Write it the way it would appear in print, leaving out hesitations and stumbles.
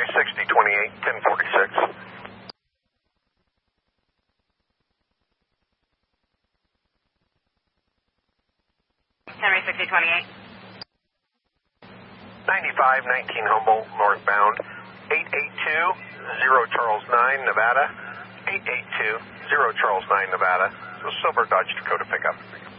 Henry 6028, 1046. Henry 6028. 9519 Humboldt, northbound. 882 Charles 9, Nevada. 882 Charles 9, Nevada. So Silver Dodge Dakota pickup.